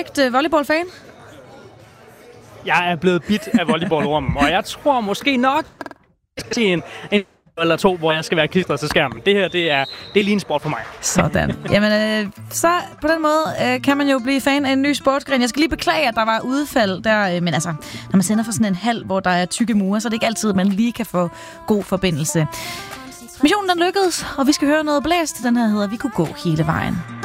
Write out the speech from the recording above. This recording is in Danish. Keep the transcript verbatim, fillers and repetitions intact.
ægte volleyballfan? Jeg er blevet bit af volleyballormen, og jeg tror måske nok til en, en eller to, hvor jeg skal være klistret til skærmen. Det her, det er, det er lige en sport for mig. Sådan. Jamen, øh, så på den måde øh, kan man jo blive fan af en ny sportsgren. Jeg skal lige beklage, at der var udfald der, øh, men altså, når man sender for sådan en hal, hvor der er tykke mure, så er det ikke altid, at man lige kan få god forbindelse. Missionen den lykkedes, og vi skal høre noget blæst. Den her hedder Vi kunne gå hele vejen.